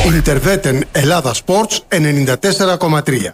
Interveten Ελλάδα Sports 94,3.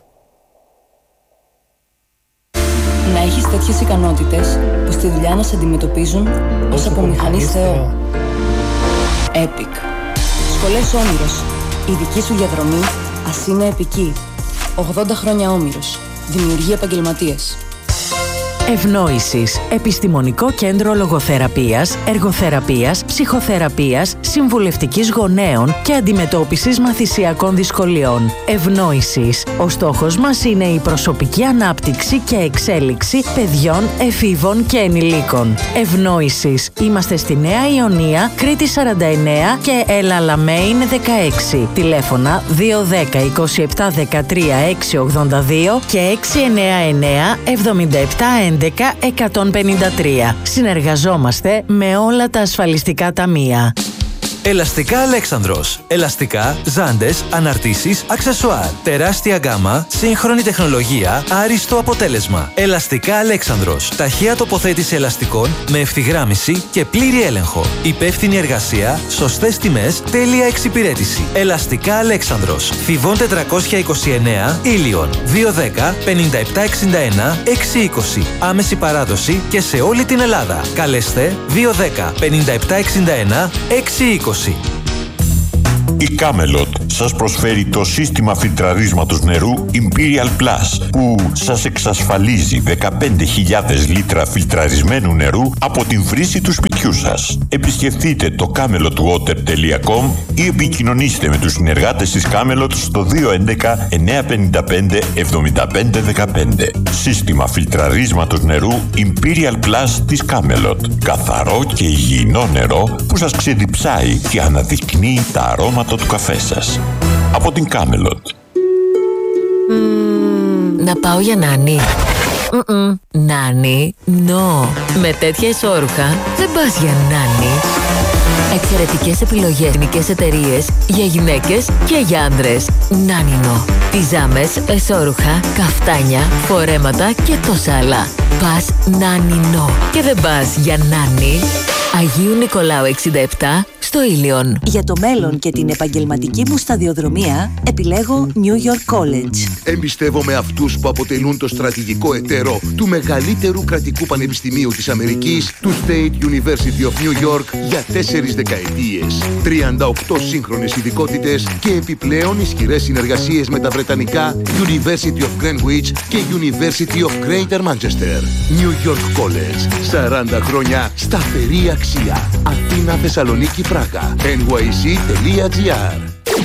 Να έχεις τέτοιες ικανότητες που στη δουλειά να σε αντιμετωπίζουν ως από μηχανής Θεό. Epic. Σχολές Όμηρος. Η δική σου διαδρομή ας είναι επική. 80 χρόνια Όμηρος. Δημιουργεί επαγγελματίες. Ευνόησης. Επιστημονικό κέντρο λογοθεραπείας, εργοθεραπείας, ψυχοθεραπείας, συμβουλευτικής γονέων και αντιμετώπισης μαθησιακών δυσκολιών. Ευνόησης. Ο στόχος μας είναι η προσωπική ανάπτυξη και εξέλιξη παιδιών, εφήβων και ενηλίκων. Ευνόησης. Είμαστε στη Νέα Ιωνία, Κρήτη 49 και Ελαλαμέιν 16. Τηλέφωνα 210 27 13 682 και 699 77 11-153. Συνεργαζόμαστε με όλα τα ασφαλιστικά ταμεία. Ελαστικά Αλέξανδρος. Ελαστικά, ζάντες, αναρτήσεις, αξεσουάρ. Τεράστια γκάμα, σύγχρονη τεχνολογία, άριστο αποτέλεσμα. Ελαστικά Αλέξανδρος. Ταχεία τοποθέτηση ελαστικών με ευθυγράμμιση και πλήρη έλεγχο. Υπεύθυνη εργασία, σωστές τιμές, τέλεια εξυπηρέτηση. Ελαστικά Αλέξανδρος. Θηβών 429, Ήλιον. 210 5761 620. Άμεση παράδοση και σε όλη την Ελλάδα. Καλέστε 210 5761 620. Η Camelot σας προσφέρει το σύστημα φιλτραρίσματος νερού Imperial Plus που σας εξασφαλίζει 15.000 λίτρα φιλτραρισμένου νερού από την βρύση του σπιτιού σας. Επισκεφτείτε το camelotwater.com ή επικοινωνήστε με τους συνεργάτες της Camelot στο 211 955 7515. Σύστημα φιλτραρίσματος νερού Imperial Plus της Camelot. Καθαρό και υγιεινό νερό που σας ξεδιψάει και αναδεικνύει τα αρώματα του καφέ σας. Από την Camelot. Να πάω για νάνι. Νάνι, no. Με τέτοια ισόρουχα δεν πας για νάνι. Εξαιρετικές επιλογές, εθνικές εταιρείες για γυναίκες και για άντρες. Νάνινο. Πιζάμες, εσόρουχα, καφτάνια, φορέματα και τόσα άλλα. Πας Νάνινο. Και δεν πας για νάνι. Αγίου Νικολάου 67 στο Ήλιον. Για το μέλλον και την επαγγελματική μου σταδιοδρομία επιλέγω New York College. Εμπιστεύομαι αυτούς που αποτελούν το στρατηγικό εταίρο του μεγαλύτερου κρατικού πανεπιστημίου της Αμερικής, του State University of New York, για 4 δεκαετίες. 38 σύγχρονες ειδικότητες και επιπλέον ισχυρές συνεργασίες με τα βρετανικά University of Greenwich και University of Greater Manchester. New York College. 40 χρόνια σταθερή αξία. Αθήνα, Θεσσαλονίκη, Πράγα. nyc.gr.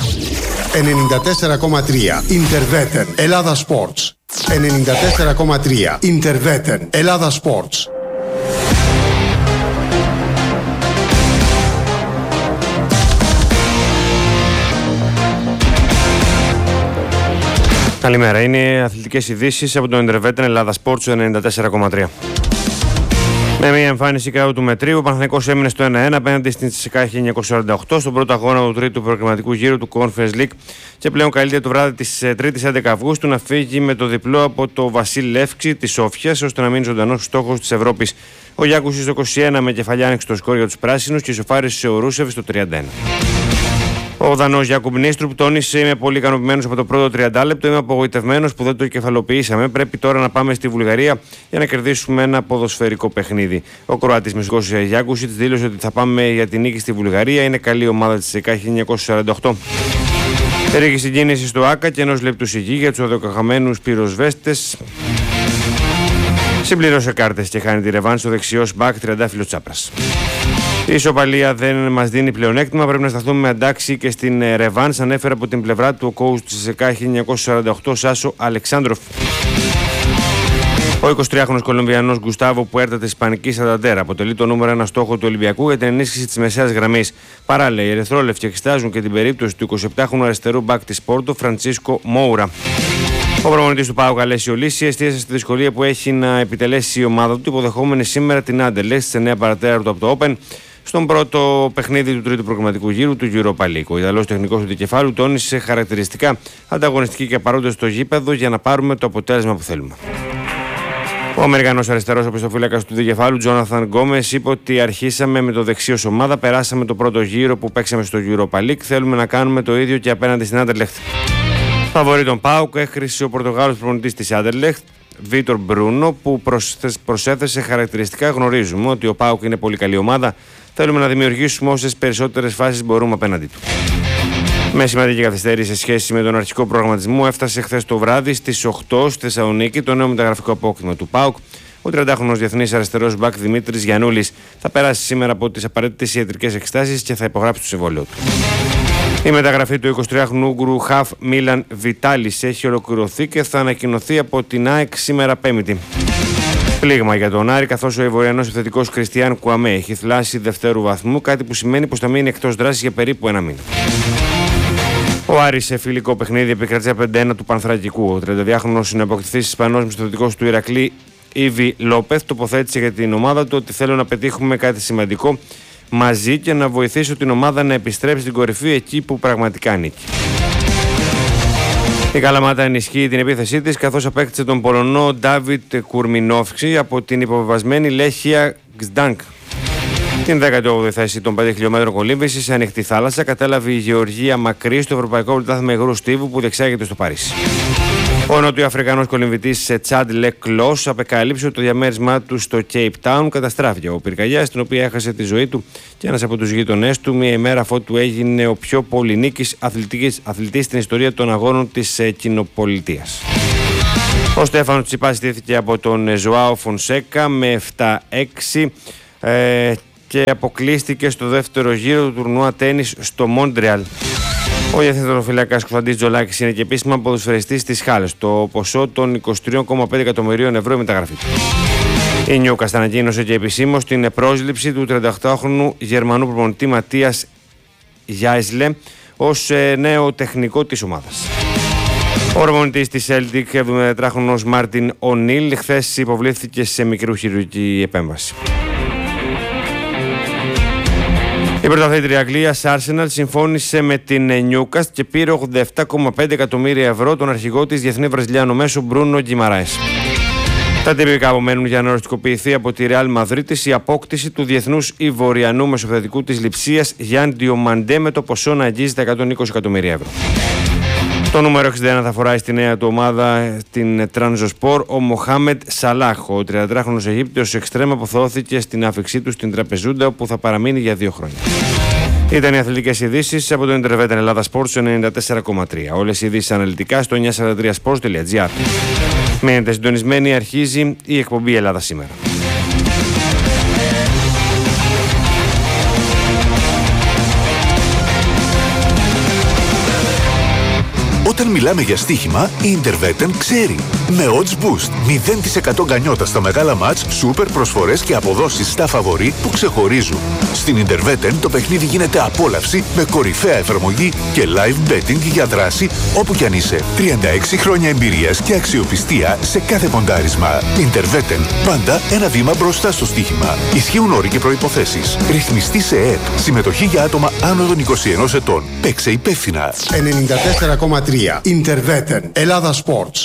94,3 Interveten Ελλάδα Sports. 94,3 Interveten Ελλάδα Sports. Καλημέρα. Είναι αθλητικές ειδήσεις από το Interveten Ελλάδα Sports 94,3. Με μια εμφάνιση κάτω του μετρίου, ο Παναθηναϊκός έμεινε στο 1-1 απέναντι στην ΣΚΑ 1948 στον πρώτο αγώνα του τρίτου προκριματικού γύρου του Conference League και πλέον καλείται το βράδυ της 3ης 11 Αυγούστου να φύγει με το διπλό από το Βασίλη Λεύξη της Σόφιας ώστε να μείνει ζωντανός στόχος της Ευρώπης. Ο Γιάκουσης στο 21 με κεφαλιά άνοιξε το σκόρ για τους πράσινους και ισοφάρισε ο Ρούσεβ στο 31. Ο Δανός Γιάκουμ Νίστρουπ τόνισε: είμαι πολύ ικανοποιημένος από το πρώτο 30 λεπτό. Είμαι απογοητευμένος που δεν το κεφαλοποιήσαμε. Πρέπει τώρα να πάμε στη Βουλγαρία για να κερδίσουμε ένα ποδοσφαιρικό παιχνίδι. Ο Κροάτης μεσικός Γιάκουσιτς δήλωσε ότι θα πάμε για την νίκη στη Βουλγαρία. Είναι καλή ομάδα της ΣΚΑ 1948. Ρίχνει συγκίνηση στο ΆΚΑ και ενός λεπτού σιγή για τους οδοκαχαμένους πυροσβέστες. Συμπληρώσε κάρτες και χάνει τη ρεβάνς στο δεξιός μπακ Τριαντάφυλλος Τσάπρας. Η ισοπαλία δεν μας δίνει πλεονέκτημα. Πρέπει να σταθούμε με αντάξει και στην ρεβάνς, ανέφερε από την πλευρά του ο coach της ΣΚΑ 1948 Σάσο Αλεξάνδροφ. Ο 23χρονος Κολομβιανός Γκουστάβο Πουέρτα της Ισπανικής Σανταντέρ αποτελεί το νούμερο 1 στόχο του Ολυμπιακού για την ενίσχυση της μεσαίας γραμμής. Παράλληλα, οι ερυθρόλευκοι εξετάζουν και την περίπτωση του 27χρονου αριστερού μπακ της Πόρτο Φραντσίσκο Μόουρα. Ο προπονητής του ΠΑΟΚ Αλέσι Ολύση εστίασε στη δυσκολία που έχει να επιτελέσει η ομάδα του, υποδεχόμενη σήμερα την Άντερλεχτ στις 9 παρατέταρτο από το Open, στον πρώτο παιχνίδι του τρίτου προγραμματικού γύρου του Europa League. Ο Ιταλός τεχνικός του δικεφάλου τόνισε χαρακτηριστικά ανταγωνιστική και παρόντες στο γήπεδο για να πάρουμε το αποτέλεσμα που θέλουμε. Ο Αμερικανός αριστερός οπισθοφύλακας του δικεφάλου, Τζόναθαν Γκόμες, είπε ότι αρχίσαμε με το δεξί ως ομάδα, περάσαμε το πρώτο γύρο που παίξαμε στο Europa League. Θέλουμε να κάνουμε το ίδιο και απέναντι στην Άντερλεχτ. Φαβορί τον ΠΑΟΚ έχρισε ο Πορτογάλος προπονητής της Άντερλεχτ, Βίτορ Μπρούνο, που προσέθεσε χαρακτηριστικά. Γνωρίζουμε ότι ο ΠΑΟΚ είναι πολύ καλή ομάδα. Θέλουμε να δημιουργήσουμε όσες περισσότερες φάσεις μπορούμε απέναντί του. Με σημαντική καθυστέρηση σε σχέση με τον αρχικό προγραμματισμό, έφτασε χθες το βράδυ στις 8 στη Θεσσαλονίκη το νέο μεταγραφικό απόκτημα του ΠΑΟΚ. Ο 30χρονος διεθνής αριστερός μπακ Δημήτρης Γιαννούλης θα περάσει σήμερα από τις απαραίτητες ιατρικές εξετάσεις και θα υπογράψει το συμβόλαιο του. Η μεταγραφή του 23χρονου Ούγγρου Χαφ Μίλαν Βιτάλης έχει ολοκληρωθεί και θα ανακοινωθεί από την ΑΕΚ σήμερα Πέμπτη. Πλήγμα για τον Άρη, καθώς ο Ivoriανός επιθετικός Κριστιάν Κουαμέ έχει θλάσει δευτέρου βαθμού, κάτι που σημαίνει πως θα μείνει εκτός δράσης για περίπου ένα μήνα. Ο Άρης σε φιλικό παιχνίδι επικράτησε 5-1 του Πανθρακικού. Ο 32χρονος συναποκτηθής Ισπανός μισθοδοτικός του Ηρακλή Ήβι Λόπεθ τοποθέτησε για την ομάδα του ότι θέλω να πετύχουμε κάτι σημαντικό μαζί και να βοηθήσω την ομάδα να επιστρέψει στην κορυφή εκεί που πραγματικά ανήκει. Η Καλαμάτα ενισχύει την επίθεσή της καθώς απέκτησε τον Πολωνό Ντάβιτ Κουρμινόφσκι από την υποβιβασμένη Λέχια Γκσντάνκ. Την 18η θέση των 5 χιλιόμετρων κολύμβησης σε ανοιχτή θάλασσα κατέλαβε η Γεωργία Μακρύ στο Ευρωπαϊκό Πρωτάθλημα Υγρού Στίβου που διεξάγεται στο Παρίσι. Ο νοτιοαφρικανός κολυμβητής Τσάντ Λεκλός απεκάλυψε ότι το διαμέρισμά του στο Cape Town καταστράφηκε από πυρκαγιά, στην οποία έχασε τη ζωή του και ένας από τους γείτονές του, μια ημέρα αφότου έγινε ο πιο πολυνίκης αθλητής στην ιστορία των αγώνων της κοινοπολιτείας. Ο Στέφανος Τσιπάς στήθηκε από τον Ζωάο Φονσέκα με 7-6 και αποκλείστηκε στο δεύτερο γύρο του τουρνουά τένις στο Μόντρεαλ. Ο διεθνετοφυλάκας Κωνσταντής Τζολάκης είναι και επίσημα ποδοσφαιριστής της Χάλες. Το ποσό των 23,5 εκατομμυρίων ευρώ η μεταγραφή του. Η Νιούκαστλ ανακοίνωσε και επισήμως την πρόσληψη του 38χρονου Γερμανού προπονητή Ματίας Γιάισλε ως νέο τεχνικό της ομάδας. Ο προπονητής της Celtic, 74χρονος Μάρτιν Ονίλ, χθες υποβλήθηκε σε μικροχειρουργική επέμβαση. Η πρωταθλήτρια Αγγλίας Arsenal συμφώνησε με την Newcastle και πήρε 87,5 εκατομμύρια ευρώ τον αρχηγό της διεθνή βραζιλιάνο μέσο Μπρούνο Γκιμαράες. Τα τυπικά απομένουν για να οριστικοποιηθεί από τη Ρεάλ Μαδρίτης η απόκτηση του διεθνούς Ivoriανού μεσοπαιδευτικού της Λειψίας Γιάν Διομαντέ με το ποσό να αγγίζει τα 120 εκατομμύρια ευρώ. Το νούμερο 61 θα φοράει στη νέα του ομάδα την Τρανζοσπορ ο Μοχάμετ Σαλάχ. Ο 33χρονος Αιγύπτιος εξτρέμ αποθεώθηκε στην άφηξή του στην Τραπεζούντα, όπου θα παραμείνει για 2 χρόνια. Ήταν οι αθλητικές ειδήσεις από το Intervetan Ελλάδα Sports 94,3. Όλες οι ειδήσεις αναλυτικά στο 943sports.gr. Μείνετε συντονισμένοι, αρχίζει η εκπομπή Ελλάδα σήμερα. Όταν μιλάμε για στοίχημα, η Intervetan ξέρει. Με odds boost, 0% γκανιότα στα μεγάλα μάτς, σούπερ προσφορές και αποδόσεις στα φαβορί που ξεχωρίζουν. Στην Intervetan το παιχνίδι γίνεται απόλαυση με κορυφαία εφαρμογή και live betting για δράση όπου κι αν είσαι. 36 χρόνια εμπειρίας και αξιοπιστία σε κάθε ποντάρισμα. Intervetan, πάντα ένα βήμα μπροστά στο στοίχημα. Ισχύουν όροι και προϋποθέσεις. Ρυθμιστή σε ΕΕΠ. Συμμετοχή για άτομα άνω των 21 ετών. Παίξε υπεύθυνα. 94,3 Intervetan Ελλάδα Sports.